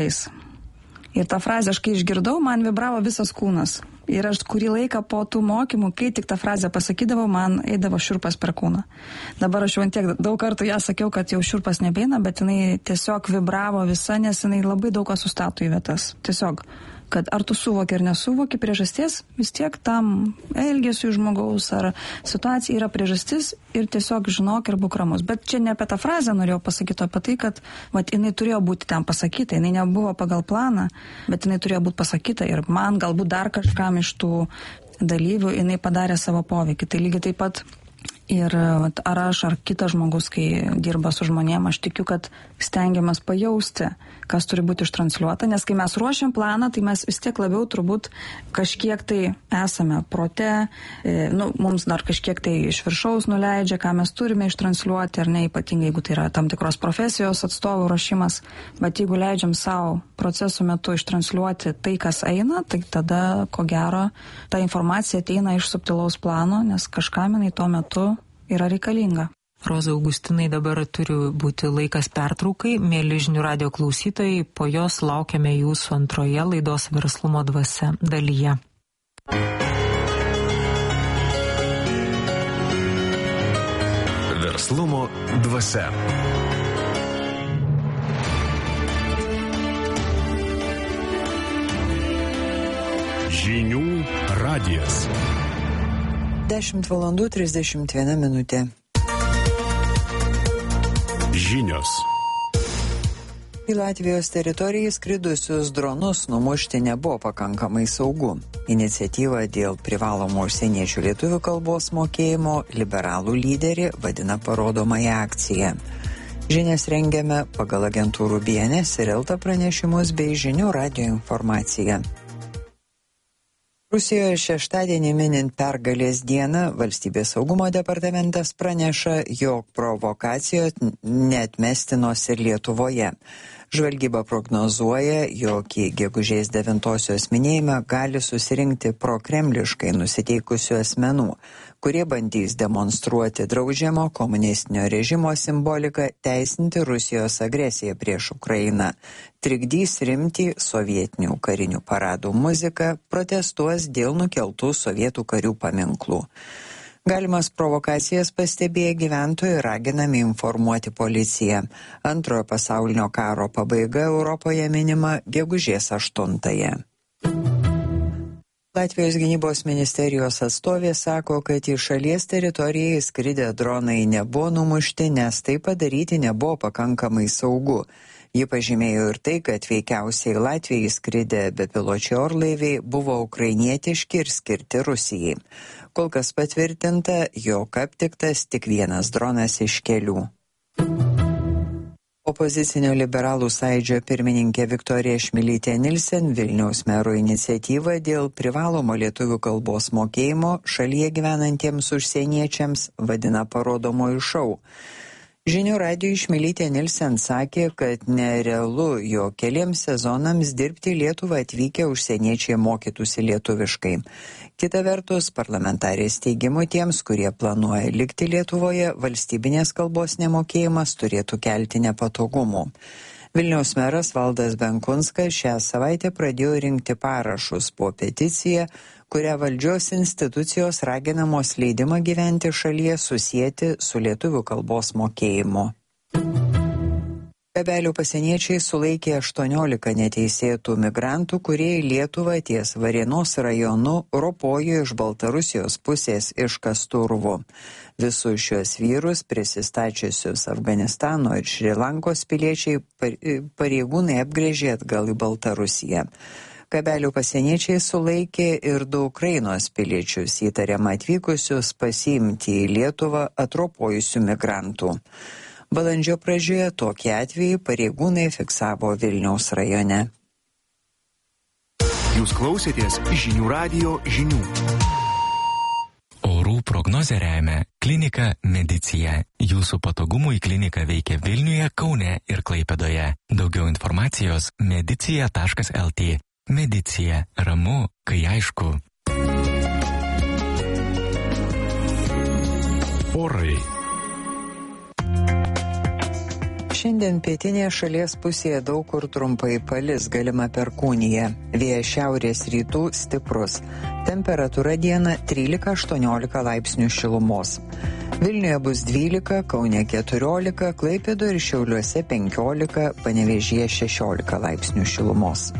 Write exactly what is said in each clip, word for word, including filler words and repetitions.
Ir tą frazę, aš kai išgirdau, man vibravo visas kūnas. Ir aš kurį laiką po tų mokymų, kai tik tą frazę pasakydavau, man eidavo šiurpas per kūną. Dabar aš jau ant tiek daug kartų ją sakiau, kad jau šiurpas nebeina, bet jinai tiesiog vibravo visa, nes jinai labai daug ką sustato į vietas. Tiesiog, kad ar tu suvoki ar nesuvoki priežasties, vis tiek tam elgesiui žmogaus ar situacija yra priežastis ir tiesiog žinok ir būk ramus. Bet čia ne apie tą frazę norėjau pasakyti, apie tai, kad vat, jinai turėjo būti ten pasakyta, jinai nebuvo pagal planą, bet jinai turėjo būti pasakyta ir man galbūt dar kažkam iš tų dalyvių jinai padarė savo poveikį. Tai lygiai taip pat ir vat, ar aš, ar kitas žmogus, kai dirba su žmonėm, aš tikiu, kad stengiamės pajausti, kas turi būti ištransliuota, nes kai mes ruošiam planą, tai mes vis tiek labiau turbūt kažkiek tai esame prote, e, nu, mums dar kažkiek tai iš viršaus nuleidžia, ką mes turime ištransliuoti, ar ne, ypatingai jeigu tai yra tam tikros profesijos atstovų ruošimas, bet jeigu leidžiam savo procesų metu ištransliuoti tai, kas eina, tai tada, ko gero, ta informacija ateina iš subtilaus plano, nes kažkam jinai tuo metu yra reikalinga. Roza Augustinai, dabar turi būti laikas pertraukai. Mėly žinių radijo klausytojai, po jos laukiame jūsų antroje laidos Verslumo dvasia dalyje. Verslumo dvasia. Žinių radijas. dešimt valandų trisdešimt viena minutė. Žinios. Į Latvijos teritoriją skridusius dronus numušti nebuvo pakankamai saugu. Iniciatyvą dėl privalomo užsieniečių lietuvių kalbos mokėjimo liberalų lyderį vadina parodomąją akciją. Žinias rengiame pagal agentūrų B N S ir Elta pranešimus bei žinių radijo informaciją. Rusijoje šeštadienį minint pergalės dieną valstybės saugumo departamentas praneša, jog provokacijos neatmestinos ir Lietuvoje. Žvalgyba prognozuoja, jog į gegužės devintosios minėjimą gali susirinkti prokremliškai nusiteikusių asmenų, kurie bandys demonstruoti draudžiamo komunistinio režimo simboliką, teisinti Rusijos agresiją prieš Ukrainą, trikdys rimtį sovietinių karinių paradų muziką, protestuos dėl nukeltų sovietų karių paminklų. Galimas provokacijas pastebėję gyventojai raginami informuoti policiją. Antrojo pasaulinio karo pabaiga Europoje minima gegužės aštuntąją. Latvijos gynybos ministerijos atstovė sako, kad į šalies teritoriją įskridę dronai nebuvo numušti, nes tai padaryti nebuvo pakankamai saugu. Ji pažymėjo ir tai, kad veikiausiai Latvijai įskridę bepiločiai orlaiviai buvo ukrainietiški ir skirti Rusijai. Kol kas patvirtinta, jog aptiktas tik vienas dronas iš kelių. Opozicinio liberalų sąjūdžio pirmininkė Viktorija Čmilytė Nilsen Vilniaus mero iniciatyvą dėl privalomo lietuvių kalbos mokėjimo šalyje gyvenantiems užsieniečiams vadina parodomųjų šou. Žinių radijui Čmilytė Nilsen sakė, kad nerealu, jog keliems sezonams dirbti Lietuvą atvykę užsieniečiai mokytųsi lietuviškai. Kita vertus, parlamentarės teigimu tiems, kurie planuoja likti Lietuvoje, valstybinės kalbos nemokėjimas turėtų kelti nepatogumų. Vilniaus meras Valdas Benkunskas šią savaitę pradėjo rinkti parašus po peticiją, kurią valdžios institucijos raginamos leidimą gyventi šalyje susieti su lietuvių kalbos mokėjimu. Kabelių pasieniečiai sulaikė aštuoniolika neteisėtų migrantų, kurie į Lietuvą ties Varėnos rajonu ropojo iš Baltarusijos pusės iškastų urvų. Visus šios vyrus prisistačiusius Afganistano ir Šri Lankos piliečiai pareigūnai apgręžė atgal į Baltarusiją. Kabelių pasieniečiai sulaikė ir du Ukrainos piliečius, įtariama atvykusius pasiimti į Lietuvą atropojusių migrantų. Balandžio pradžioje tokį atvejį pareigūnai fiksavo Vilniaus rajone. Jūs klausėtės žinių radijo žinių. Orų prognozę remia Klinika Medicija. Jūsų patogumui klinika veikia Vilniuje, Kaune ir Klaipėdoje. Daugiau informacijos medicija taškas el tė. Medicija. Ramu, kai aišku. Orai. Šiandien pietinėje šalies pusėje daug kur trumpai palis, galima perkūnija. Vėjas šiaurės rytų stiprus. Temperatūra dieną trylika aštuoniolika laipsnių šilumos. Vilniuje bus dvylika, Kaune keturiolika, Klaipėdoje ir Šiauliuose penkiolika, Panevėžyje šešiolika laipsnių šilumos.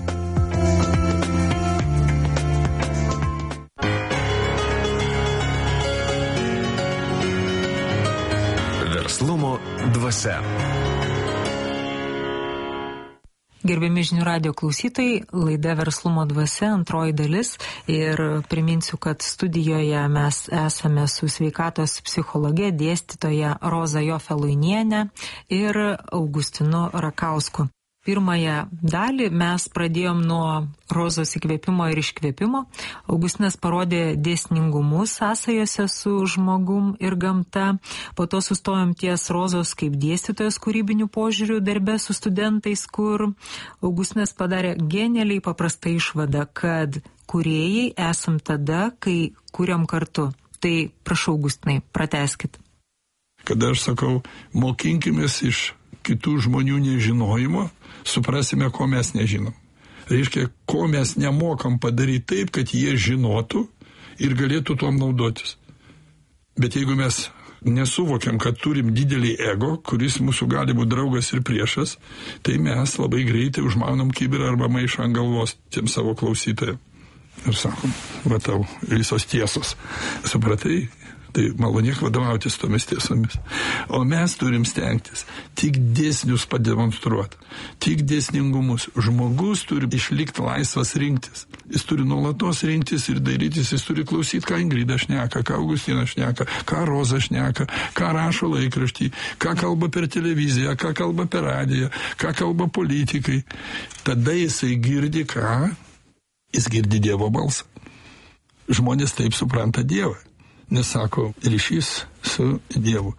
Verslumo dvasia. Gerbiami žinių radio klausytojai, laida Verslumo dvasia, antroji dalis, ir priminsiu, kad studijoje mes esame su sveikatos psichologė, dėstytoja Roza Jofeluinienė ir Augustinu Rakausku. Pirmąją dalį mes pradėjom nuo Rozos įkvėpimo ir iškvėpimo. Augustinas parodė dėsningumus sąsajose su žmogum ir gamta. Po to sustojom ties Rozos kaip dėstytojos kūrybinių požiūrių darbe su studentais, kur Augustinas padarė genialiai paprastą išvadą, kad kūrėjai esam tada, kai kūriam kartu. Tai prašau, Augustinai, pratęskit. Kada aš sakau, mokinkimės iš kitų žmonių nežinojimo, suprasime, ko mes nežinom. Reiškia, ko mes nemokam padaryti taip, kad jie žinotų ir galėtų tuom naudotis. Bet jeigu mes nesuvokiam, kad turim didelį ego, kuris mūsų gali būti draugas ir priešas, tai mes labai greitai užmaunam kibirą arba maišą ant galvos tiem savo klausytojam. Ir sakom, va tau, visos tiesos. Supratai? Tai malonėk vadovautis tomis tiesomis. O mes turim stengtis tik dėsnius pademonstruoti, tik dėsningumus. Žmogus turi išlikti laisvas rinktis. Jis turi nuolatos rinktis ir darytis, jis turi klausyti, ką Ingrida šneka, ką Augustinas šneka, ką Roza šneka, ką rašo laikraštį, ką kalba per televiziją, ką kalba per radiją, ką kalba politikai. Tada jisai girdi ką? Jis girdi Dievo balsą. Žmonės taip supranta Dievą. Nes sako, ryšys su Dievu.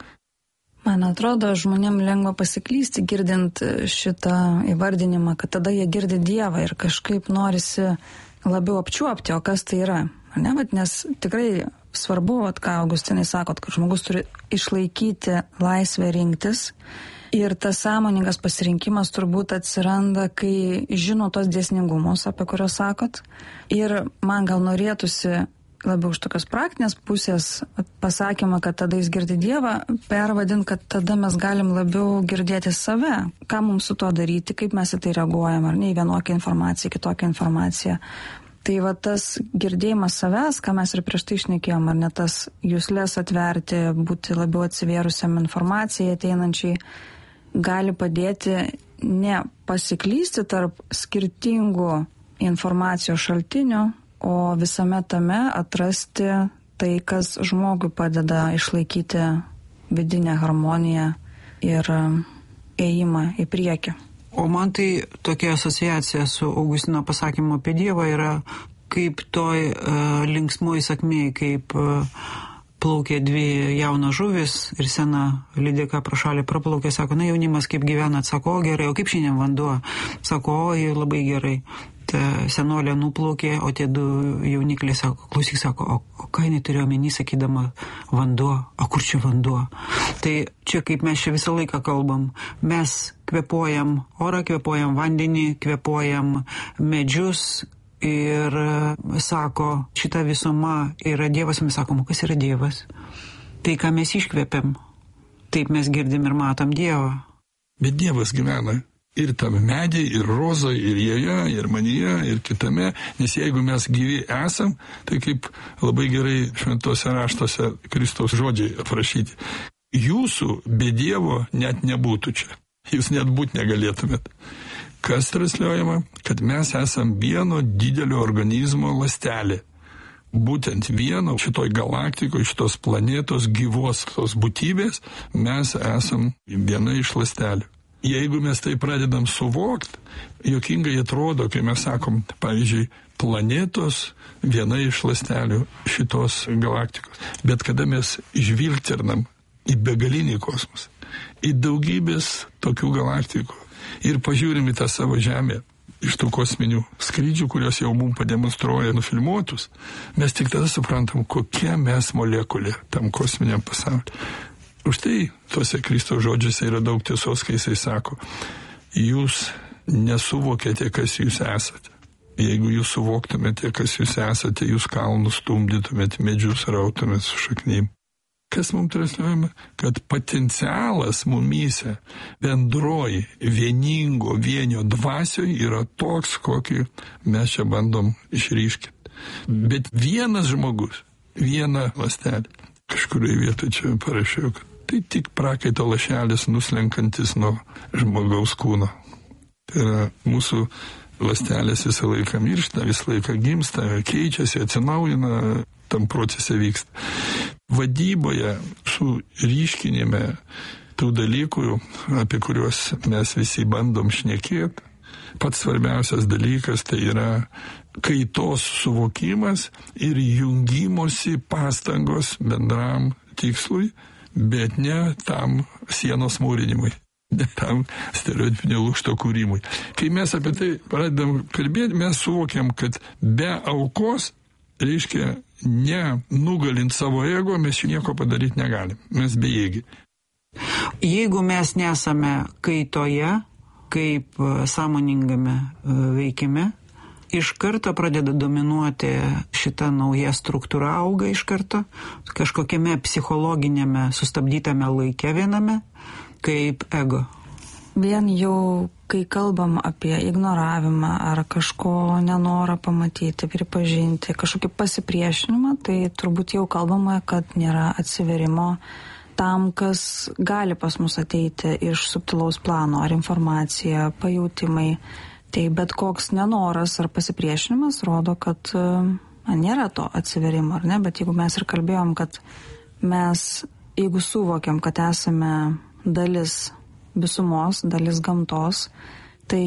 Man atrodo, žmonėm lengva pasiklysti girdint šitą įvardinimą, kad tada jie girdi Dievą ir kažkaip norisi labiau apčiuopti, o kas tai yra. Ne, bet nes tikrai svarbu, vat, ką Augustinai sakot, kad žmogus turi išlaikyti laisvę rinktis ir tas sąmoningas pasirinkimas turbūt atsiranda, kai žino tos dėsningumus, apie kuriuos sakot. Ir man gal norėtųsi labiau už tokios praktinės pusės pasakymą, kad tada jis girdi Dievą, pervadint, kad tada mes galim labiau girdėti save. Ką mums su tuo daryti, kaip mes į tai reaguojam, ar ne, į vienokią informaciją, kitokią informaciją. Tai va tas girdėjimas savęs, ką mes ir prieš tai šnekėjom, ar ne tas juslės atverti, būti labiau atsivėrusiam informacijai ateinančiai, gali padėti ne pasiklysti tarp skirtingų informacijos šaltinių, o visame tame atrasti tai, kas žmogui padeda išlaikyti vidinę harmoniją ir ėjimą į priekį. O man tai tokia asociacija su Augustino pasakymu apie Dievą yra kaip toj uh, linksmoj sakmėj, kaip uh, plaukė dvi jaunos žuvis ir sena lydeka pro šalį praplaukė, sako, na jaunimas kaip gyvenat, sako, o gerai, o kaip šiandien vanduo, sako, o labai gerai. Ta senolė nuplaukė, o tie du jaunikliai sako, klausyk, sako, o, o ką jinai turėjo omeny, sakydama vanduo, o kur čia vanduo? Tai čia kaip mes čia visą laiką kalbam, mes kvėpuojam orą, kvėpuojam vandenį, kvėpuojam medžius ir sako, šita visuma yra Dievas, mes sakom, kas yra Dievas? Tai ką mes iškvėpiam, taip mes girdim ir matom Dievą. Bet Dievas gyvena ir tame medį, ir Rozoj, ir joje, ir manyje, ir kitame, nes jeigu mes gyvi esam, tai kaip labai gerai šventose raštuose Kristaus žodžiai aprašyti. Jūsų be Dievo net nebūtų čia. Jūs net būt negalėtumėt. Kas transliuojama? Kad mes esam vieno didelio organizmo ląstelė. Būtent vieno šitoj galaktikoje, šitos planetos gyvos tos būtybės, mes esam viena iš ląstelių. Jeigu mes tai pradedam suvokti, juokingai atrodo, kai mes sakom, pavyzdžiui, planetos viena iš ląstelių šitos galaktikos. Bet kada mes žvilgternam į begalinį kosmosą, į daugybės tokių galaktikų ir pažiūrim į tą savo Žemę iš tų kosminių skrydžių, kurios jau mums pademonstruoja nufilmuotus, mes tik tada suprantam, kokia mes molekulė tam kosminiam pasauliu. Už tai tuose Kristaus žodžiuose yra daug tiesos, kai jisai sako, jūs nesuvokėte, kas jūs esate. Jeigu jūs suvoktumėte, kas jūs esate, jūs kalnus stumdytumėte, medžius rautumėte su šaknim. Kas mums transliuojama? Kad potencialas mumyse bendroji, vieningo vienio dvasioje yra toks, kokį mes čia bandom išryškinti. Bet vienas žmogus, viena ląstelė, kažkurioje vietoje čia parašiau, kad tai tik prakaito lašelis nuslenkantis nuo žmogaus kūno. Tai yra mūsų ląstelės visą laiką miršta, visą laiką gimsta, keičiasi, atsinaujina, tam procese vyksta. Vadyboje su ryškinime tų dalykų, apie kuriuos mes visi bandom šnekėti, pats svarbiausias dalykas tai yra kaitos suvokimas ir jungimosi pastangos bendram tikslui, bet ne tam sienos mūrinimui. Ne tam stereotipinio lukšto kūrimui. Kai mes apie tai pradedam kalbėti, mes suvokiam, kad be aukos, reiškia, ne nugalint savo ego, mes nieko padaryti negalim. Mes bejėgi. Jeigu mes nesame kaitoje, kaip sąmoningame veikime, iš karto pradeda dominuoti šita nauja struktūra, auga iš karto, kažkokiame psichologinėme sustabdytame laike viename, kaip ego. Vien jau, kai kalbam apie ignoravimą ar kažko nenorą pamatyti, pripažinti, kažkokį pasipriešinimą, tai turbūt jau kalbama, kad nėra atsiverimo tam, kas gali pas mus ateiti iš subtilaus plano, ar informacija, pajautimai. Tai bet koks nenoras ar pasipriešinimas rodo, kad na, nėra to atsiverimo, ar ne? Bet jeigu mes ir kalbėjom, kad mes, jeigu suvokiam, kad esame dalis visumos, dalis gamtos, tai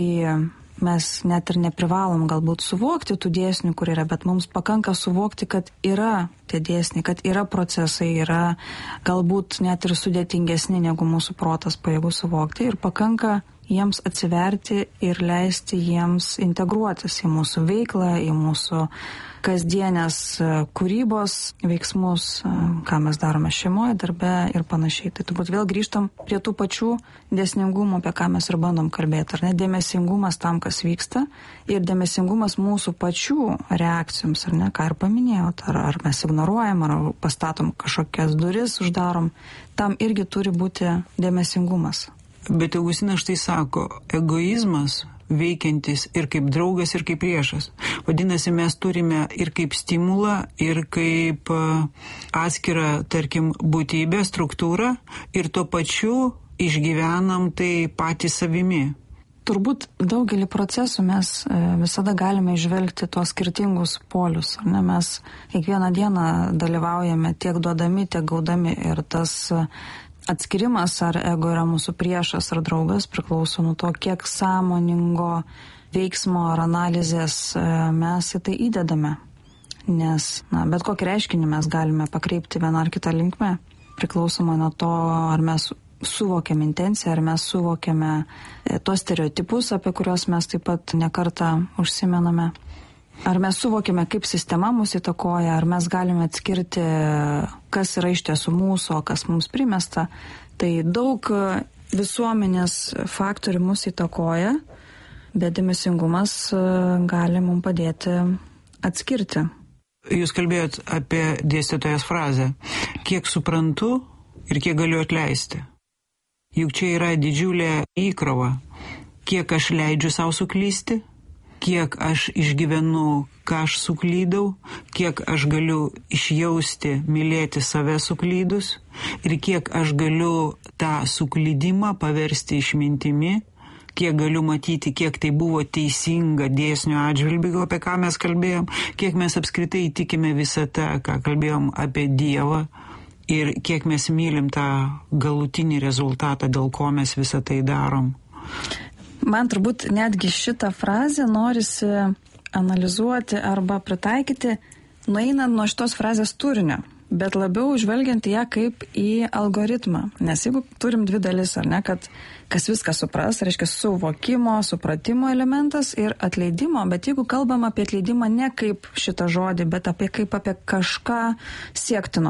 mes net ir neprivalom galbūt suvokti tų dėsnių, kur yra, bet mums pakanka suvokti, kad yra tie dėsniai, kad yra procesai, yra galbūt net ir sudėtingesni, negu mūsų protas pajėgus suvokti, ir pakanka jiems atsiverti ir leisti jiems integruotis į mūsų veiklą, į mūsų kasdienės kūrybos veiksmus, ką mes darome šeimoje, darbe ir panašiai. Tai turbūt vėl grįžtam prie tų pačių dėsningumų, apie ką mes ir bandom kalbėti, ar ne? Dėmesingumas tam, kas vyksta, ir dėmesingumas mūsų pačių reakcijoms, ar ne, ką ir paminėjot, ar, ar mes ignoruojam, ar pastatom kažkokias duris, uždarom, tam irgi turi būti dėmesingumas. Bet Augustinas štai sako, egoizmas veikiantis ir kaip draugas, ir kaip priešas. Vadinasi, mes turime ir kaip stimulą, ir kaip atskirą, tarkim, būtybę, struktūrą, ir tuo pačiu išgyvenam tai patys savimi. Turbūt daugelį procesų mes visada galime išvelgti tuos skirtingus polius. Ar ne? Mes kiekvieną dieną dalyvaujame tiek duodami, tiek gaudami, ir tas atskirimas, ar ego yra mūsų priešas ar draugas, priklauso nuo to, kiek sąmoningo veiksmo ar analizės mes į tai įdedame. Nes na, bet kokį reiškinį mes galime pakreipti vieną ar kitą linkmę, priklausomai nuo to, ar mes suvokiam intenciją, ar mes suvokiame tos stereotipus, apie kuriuos mes taip pat nekartą užsimename. Ar mes suvokiame, kaip sistema mus įtakoja, ar mes galime atskirti, kas yra iš tiesų mūsų, o kas mums primesta. Tai daug visuomenės faktorių mus įtakoja, bet dėmesingumas gali mums padėti atskirti. Jūs kalbėjot apie dėstytojas frazę. Kiek suprantu ir kiek galiu atleisti. Juk čia yra didžiulė įkrova. Kiek aš leidžiu savo suklysti, kiek aš išgyvenu, ką aš suklydau, kiek aš galiu išjausti, mylėti save suklydus, ir kiek aš galiu tą suklydimą paversti išmintimi, kiek galiu matyti, kiek tai buvo teisinga dėsnio atžvilgiu, apie ką mes kalbėjom, kiek mes apskritai tikime visą tą, ką kalbėjom apie Dievą, ir kiek mes mylim tą galutinį rezultatą, dėl ko mes visą tai darom. Man turbūt netgi šitą frazę norisi analizuoti arba pritaikyti, nueinant nuo šitos frazės turinio, bet labiau žvelgiant ją kaip į algoritmą. Nes jeigu turim dvi dalis, ar ne, kad kas viską supras, reiškia suvokimo, supratimo elementas ir atleidimo, bet jeigu kalbam apie atleidimą ne kaip šitą žodį, bet apie kaip apie kažką siektino.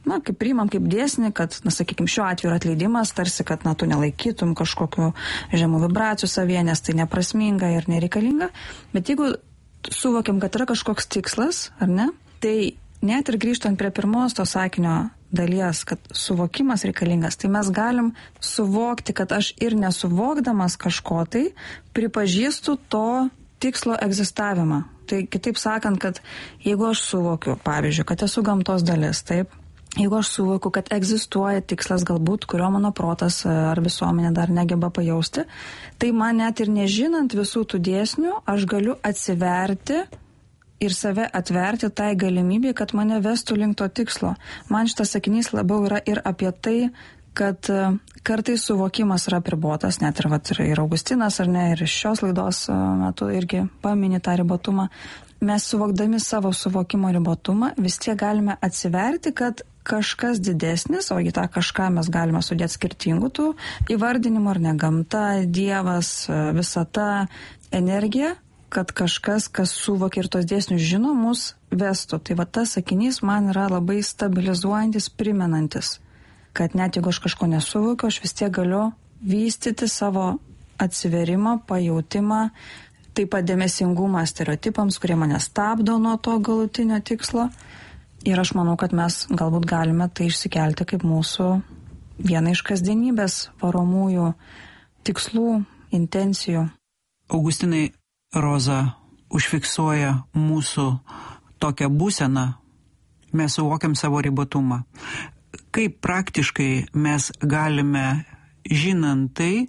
na, kaip priimam kaip dėsnį, kad, na, sakykime, šiuo atveju yra atleidimas, tarsi, kad, na, tu nelaikytum kažkokiu žemų vibracijų savyje, nes tai neprasminga ir nereikalinga. Bet jeigu suvokiam, kad yra kažkoks tikslas, ar ne, tai net ir grįžtant prie pirmos to sakinio dalies, kad suvokimas reikalingas, tai mes galim suvokti, kad aš ir nesuvokdamas kažko tai pripažįstu to tikslo egzistavimą. Tai kitaip sakant, kad jeigu aš suvokiu, pavyzdžiui, kad esu gamtos dalis, taip, jeigu aš suvokiu, kad egzistuoja tikslas galbūt, kurio mano protas ar visuomenė dar negeba pajausti, tai man net ir nežinant visų tų dėsnių, aš galiu atsiverti ir save atverti tai galimybei, kad mane vestų link to tikslo. Man šitas sakinys labiau yra ir apie tai, kad kartais suvokimas yra apribotas, net ir, vat, ir Augustinas, ar ne, ir šios laidos metu irgi pamini tą ribotumą. Mes suvokdami savo suvokimo ribotumą vis tiek galime atsiverti, kad kažkas didesnis, o į tą kažką mes galime sudėti skirtingų tų įvardinimų, ar ne, gamta, Dievas, visata, energija, kad kažkas, kas suvokia ir tos dėsnius žino, mus vestų. Tai va tas sakinys man yra labai stabilizuojantis, primenantis, kad net jeigu aš kažko nesuvokiu, aš vis tiek galiu vystyti savo atsiverimą, pajautimą, taip pat dėmesingumą stereotipams, kurie mane stabdo nuo to galutinio tikslo. Ir aš manau, kad mes galbūt galime tai išsikelti kaip mūsų vieną iš kasdienybės varomųjų tikslų, intencijų. Augustinai, Roza užfiksuoja mūsų tokią būseną, mes suvokiam savo ribotumą. Kaip praktiškai mes galime, žinant tai,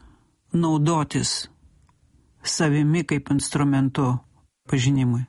naudotis savimi kaip instrumentu pažinimui?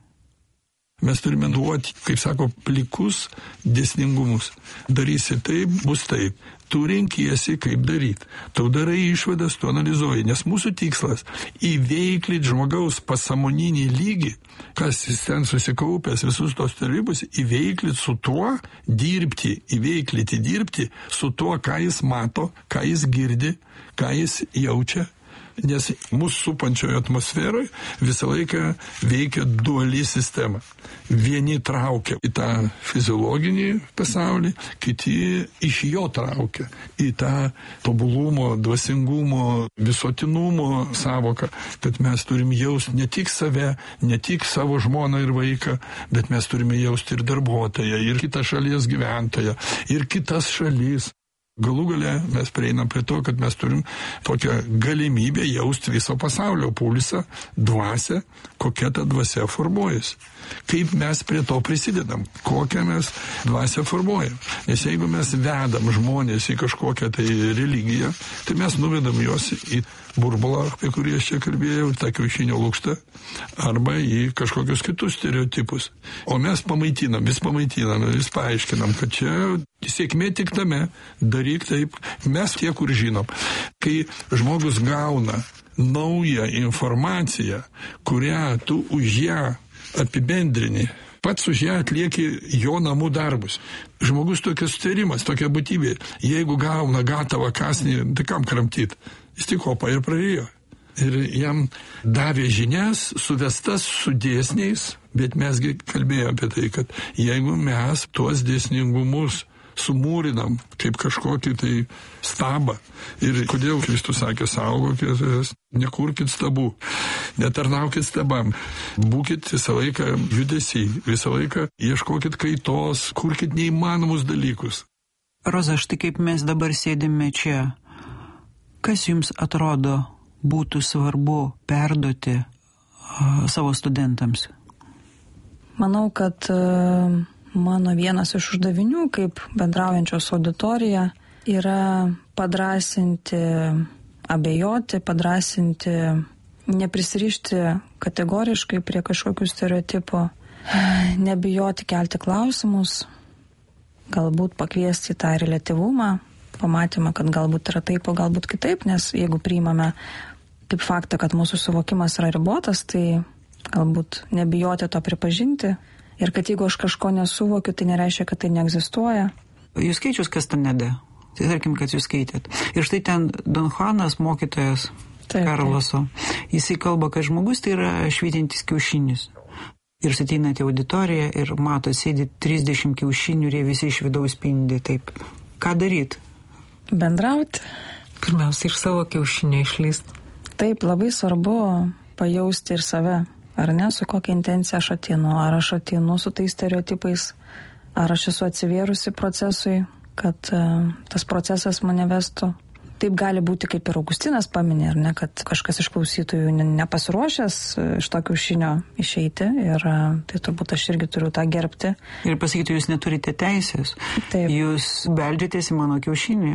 Mes turime duoti, kaip sako, plikus dėsningumus. Darysi taip, bus taip. Tu renkiesi, kaip daryti. Tu darai išvadas, tu analizuoji. Nes mūsų tikslas įveiklinti žmogaus pasąmoninį lygį, kas jis ten susikaupęs, visus tos stereotipus, įveiklinti su tuo, dirbti, įveiklinti, dirbti su tuo, ką jis mato, ką jis girdi, ką jis jaučia. Nes mūsų supančioje atmosferoje visą laiką veikia duali sistema. Vieni traukia į tą fiziologinį pasaulį, kiti iš jo traukia į tą tobulumo, dvasingumo, visuotinumo savoką, kad mes turim jausti ne tik save, ne tik savo žmoną ir vaiką, bet mes turime jausti ir darbuotoją, ir kitą šalies gyventoją, ir kitas šalis. Galų gale mes prieinam prie to, kad mes turim tokią galimybę jausti viso pasaulio pulsą, dvasią, kokia ta dvasia formuojasi. Kaip mes prie to prisidedam, kokią mes dvasią formuojam. Nes jeigu mes vedam žmonės į kažkokią tai religiją, tai mes nuvedam juos į burbulą, apie kurį aš čia kalbėjau, tą kiaušinio lukštą, arba į kažkokius kitus stereotipus. O mes pamaitinam, vis pamaitinam, vis paaiškinam, kad čia sėkmė tik tame, daryk taip, mes tie, kur žinom. Kai žmogus gauna naują informaciją, kurią tu už ją apibendrini, pats už ją atlieki jo namų darbus. Žmogus tokias sutarimas, tokia būtybė, jeigu gauna gatavą kasnį, tai kam kramtyt? Jis tik kopą ir prarijo. Ir jam davė žinias, suvestas su dėsniais, bet mesgi kalbėjome apie tai, kad jeigu mes tuos dėsningumus sumūrinam kaip kažkokį tai stabą. Ir kodėl Kristus sakė, saugokitės, nekurkit stabų, netarnaukit stabam, būkit visą laiką judesiai, visą laiką ieškokit kaitos, kurkit neįmanomus dalykus. Roza, štai kaip mes dabar sėdime čia, kas jums atrodo būtų svarbu perduoti uh, savo studentams? Manau, kad uh, mano vienas iš uždavinių, kaip bendraujančios auditorija, yra padrasinti, abejoti, padrasinti, neprisirišti kategoriškai prie kažkokių stereotipų, nebijoti kelti klausimus, galbūt pakviesti tą reliatyvumą, pamatymą, kad galbūt yra taip, o galbūt kitaip, nes jeigu priimame kaip faktą, kad mūsų suvokimas yra ribotas, tai galbūt nebijoti to pripažinti. Ir kad jeigu aš kažko nesuvokiu, tai nereiškia, kad tai neegzistuoja. Jūs skaičius Kastaneda, tai tarkim, kad jūs skaitėt. Ir štai ten Don Juanas, mokytojas taip, Karloso, taip. Jisai kalba, kad žmogus tai yra švytintis kiaušinis. ir jūs ateinate į auditoriją ir mato, sėdi trisdešimt kiaušinių ir jie visi iš vidaus spindi. Taip. Ką daryt? Bendrauti. Pirmiausia, iš savo kiaušinio išlyst. Taip, labai svarbu pajausti ir save. Ar ne, su kokia intencija aš ateinu. Ar aš ateinu su tais stereotipais. Ar aš esu atsivėrusi procesui, kad uh, tas procesas mane vestų. Taip gali būti, kaip ir Augustinas paminė, ar ne, kad kažkas iš klausytojų nepasiruošęs iš to kiaušinio išeiti ir tai turbūt aš irgi turiu tą gerbti. Ir pasakyti, jūs neturite teisės. Taip. Jūs beldžiatės į mano kiaušinį.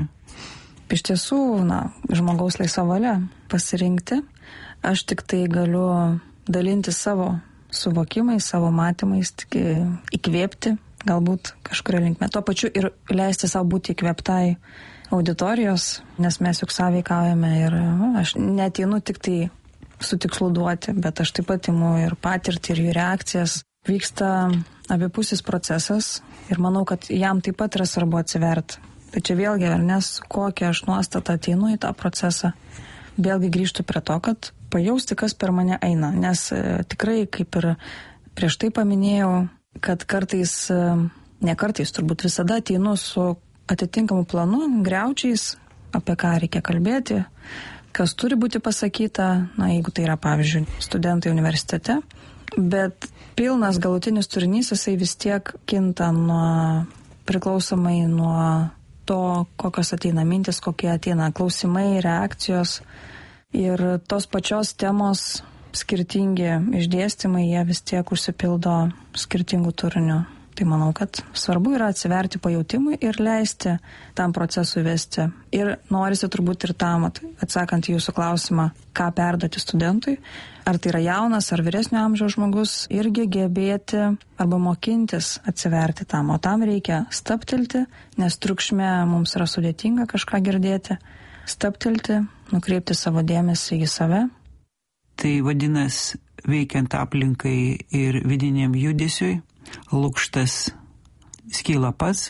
Iš tiesų, na, žmogaus laisva valia pasirinkti. Aš tik tai galiu dalinti savo suvokimais, savo matymais, tik įkvėpti galbūt kažkuria linkme. Tuo pačiu ir leisti savo būti įkvėptai auditorijos, nes mes juk sąveikaujame ir nu, aš neateinu tik tai su tikslu duoti, bet aš taip pat imu ir patirtį, ir jų reakcijas. Vyksta abipusis procesas ir manau, kad jam taip pat yra svarbu atsiverti. Bet čia vėlgi, nes kokią aš nuostatą ateinu į tą procesą, vėlgi grįžtu prie to, kad pajausti, kas per mane eina. Nes e, tikrai, kaip ir prieš tai paminėjau, kad kartais, e, ne kartais, turbūt visada ateinu su atitinkamų planų, griaučiais, apie ką reikia kalbėti, kas turi būti pasakyta, na, jeigu tai yra, pavyzdžiui, studentai universitete, bet pilnas galutinis turinys, jisai vis tiek kinta nuo, priklausomai nuo to, kokios ateina mintis, kokie ateina klausimai, reakcijos ir tos pačios temos skirtingi išdėstymai, jie vis tiek užsipildo skirtingų turinių. Tai manau, kad svarbu yra atsiverti pajautimui ir leisti tam procesui vesti. Ir norisi turbūt ir tam, atsakant į jūsų klausimą, ką perduoti studentui, ar tai yra jaunas ar vyresnio amžiaus žmogus, irgi gebėti arba mokintis atsiverti tam. O tam reikia stabtelti, nes triukšme mums yra sudėtinga kažką girdėti. Stabtelti, nukreipti savo dėmesį į save. Tai vadinasi, veikiant aplinkai ir vidiniam judesiui, lukštas skyla pats.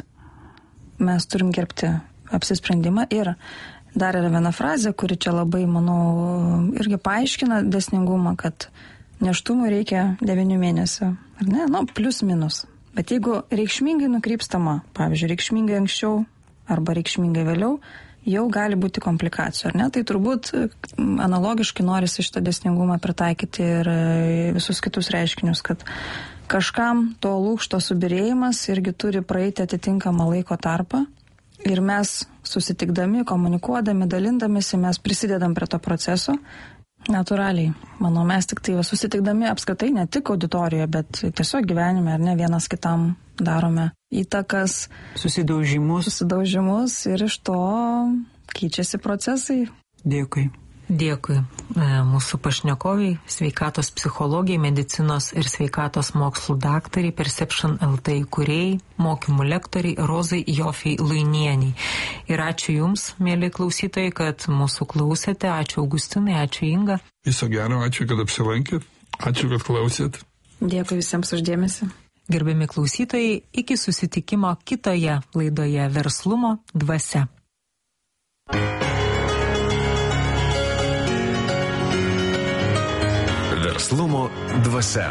Mes turim gerbti apsisprendimą ir dar yra viena frazė, kuri čia labai, manau, irgi paaiškina dėsningumą, kad nėštumui reikia devynių mėnesių, ar ne? Nu, plius minus. Bet jeigu reikšmingai nukrypstama, pavyzdžiui, reikšmingai anksčiau arba reikšmingai vėliau, jau gali būti komplikacijų, ar ne? Tai turbūt analogiškai norisi šitą dėsningumą pritaikyti ir visus kitus reiškinius, kad kažkam to lūkšto subirėjimas irgi turi praeiti atitinkamą laiko tarpą ir mes susitikdami, komunikuodami, dalindamėsi, mes prisidedam prie to proceso natūraliai. Manau, mes tik tai susitikdami apskritai ne tik auditorijoje, bet tiesiog gyvenime, ar ne, vienas kitam darome įtakas, susidaužimus. susidaužimus ir iš to keičiasi procesai. Dėkui. Dėkui mūsų pašnekoviai, sveikatos psichologijai, medicinos ir sveikatos mokslų daktariai, Perception L T įkūrėjai, mokymų lektoriai Rozai Jofiai Lainieniai. Ir ačiū Jums, mėly klausytojai, kad mūsų klausėte. Ačiū Augustinai, ačiū Inga. Viso gero, ačiū, kad apsilankėt. Ačiū, kad klausėt. Dėkui visiems uždėmesi. Gerbiami klausytojai, iki susitikimo kitoje laidoje Verslumo dvasia. Verslumo dvasia.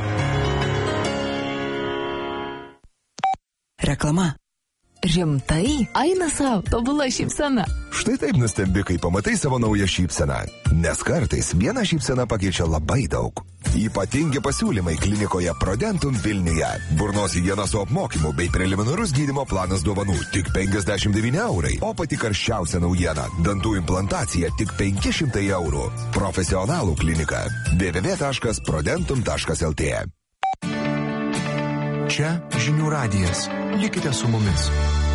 Reklama. Rimtai? Eina savo, tobula šypsena. Štai taip nustembi, kai pamatai savo naują šypseną. Nes kartais viena šypsena pakeičia labai daug. Ypatingi pasiūlymai klinikoje Prodentum Vilniuje. Burnos higiena su apmokymu bei preliminarus gydymo planas dovanų tik penkiasdešimt devyni eurai. O pati karščiausia naujiena – dantų implantacija tik penki šimtai eurų. Profesionalų klinika. w w w taškas prodentum taškas l t. Čia Žinių radijas. Likite su mumis.